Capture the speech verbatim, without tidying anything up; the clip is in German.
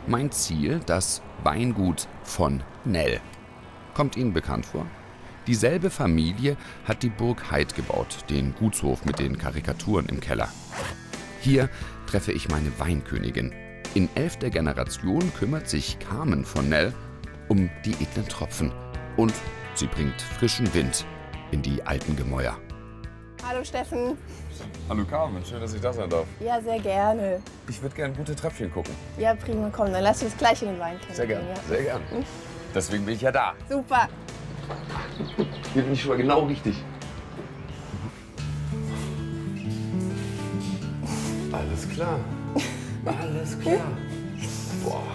Mein Ziel, das Weingut von Nell. Kommt Ihnen bekannt vor? Dieselbe Familie hat die Burg Heid gebaut, den Gutshof mit den Karikaturen im Keller. Hier treffe ich meine Weinkönigin. In elfter Generation kümmert sich Carmen von Nell um die edlen Tropfen. Und sie bringt frischen Wind in die alten Gemäuer. Hallo Steffen. Hallo Carmen, schön, dass ich da sein darf. Ja, sehr gerne. Ich würde gerne gute Tröpfchen gucken. Ja, prima, komm, dann lass uns gleich in den Wein kennen. Sehr gern, ja. sehr gern. Hm? Deswegen bin ich ja da. Super. Hier bin ich schon mal genau richtig. Alles klar. Alles klar. Boah.